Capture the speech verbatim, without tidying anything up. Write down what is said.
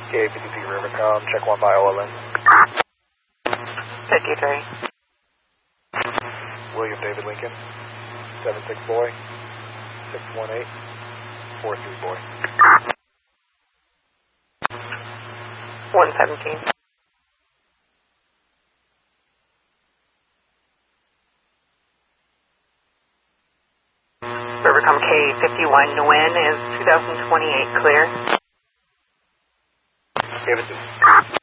K fifty-three Rivercom, check one by O L N. fifty-three. William David Lincoln, seven six boy, six one eight, four three boy. one seventeen. Rivercom K fifty-one, Nguyen is two thousand twenty-eight, clear. Davidson.